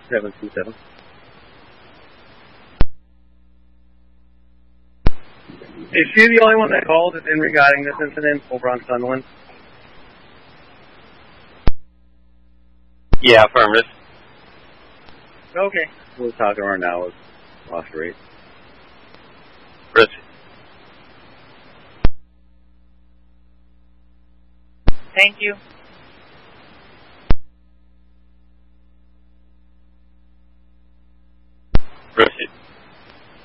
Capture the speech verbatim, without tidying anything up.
seven two seven. Is she the only one that called in regarding this incident over on Sunderland? Yeah, affirmative. Okay. We'll talk to her now. Lost rate. Chris. Thank you.